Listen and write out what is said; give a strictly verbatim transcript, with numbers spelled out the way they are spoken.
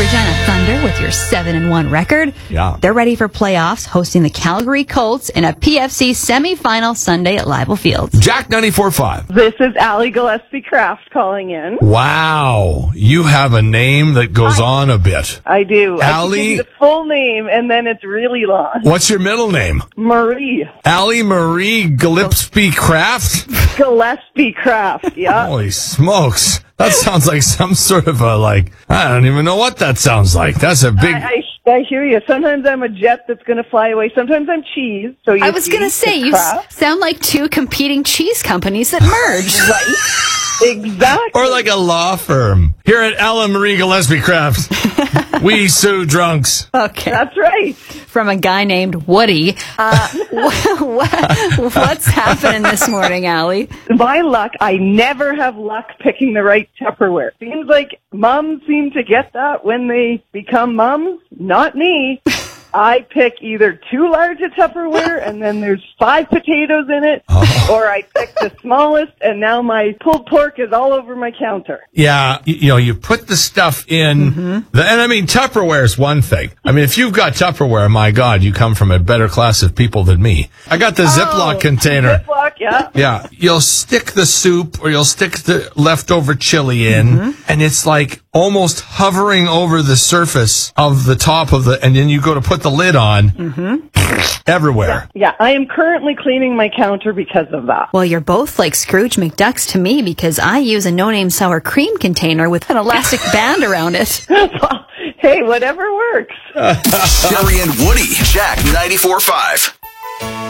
Regina Thunder with your seven and one record. Yeah. They're ready for playoffs, hosting the Calgary Colts in a P F C semifinal Sunday at Leibel Field. Jack ninety-four point five. This is Allie Gillespie Craft calling in. Wow. You have a name that goes I, on a bit. I do. I Allie? can give you the full name, and then it's really long. What's your middle name? Marie. Allie Marie Gillespie Craft? Gillespie Craft, yeah. Holy smokes. That sounds like some sort of a, like, I don't even know what that sounds like. That's a big... I, I, I hear you. Sometimes I'm a jet that's going to fly away. Sometimes I'm cheese. So you I was going to say, you s- sound like two competing cheese companies that merged. Right? Exactly. Or like a law firm. Here at Allie Marie Gillespie Craft, we sue drunks. Okay. That's right. From a guy named Woody. Uh, what, what's happening this morning, Allie? My luck, I never have luck picking the right Tupperware. Seems like moms seem to get that when they become moms. Not me. I pick either too large a Tupperware and then there's five potatoes in it, oh. or I pick the smallest and now my pulled pork is all over my counter. Yeah, you, you know, you put the stuff in, mm-hmm. the, and I mean, Tupperware is one thing. I mean, if you've got Tupperware, my God, you come from a better class of people than me. I got the Ziploc oh, container. Ziploc, yeah. Yeah, you'll stick the soup or you'll stick the leftover chili in, mm-hmm. and it's like almost hovering over the surface of the top of the, and then you go to put the lid on, mm-hmm. everywhere. Yeah, yeah, I am currently cleaning my counter because of that. Well, you're both like Scrooge McDucks to me because I use a no-name sour cream container with an elastic band around it. Well, hey, whatever works. Sherry and Woody, Jack ninety-four point five.